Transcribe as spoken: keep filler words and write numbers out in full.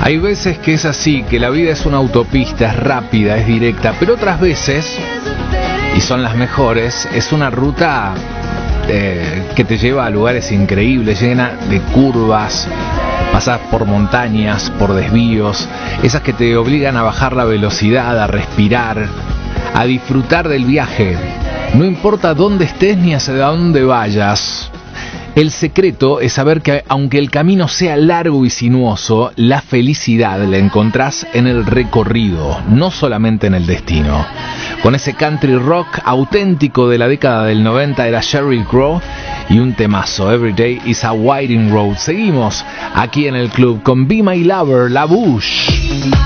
Hay veces que es así, que la vida es una autopista, es rápida, es directa, pero otras veces, y son las mejores, es una ruta eh, que te lleva a lugares increíbles, llena de curvas, pasas por montañas, por desvíos, esas que te obligan a bajar la velocidad, a respirar, a disfrutar del viaje. No importa dónde estés ni hacia dónde vayas. El secreto es saber que aunque el camino sea largo y sinuoso, la felicidad la encontrás en el recorrido, no solamente en el destino. Con ese country rock auténtico de la década del noventa era Sheryl Crow y un temazo, Every Day is a Winding Road. Seguimos aquí en el club con Be My Lover, La Bush.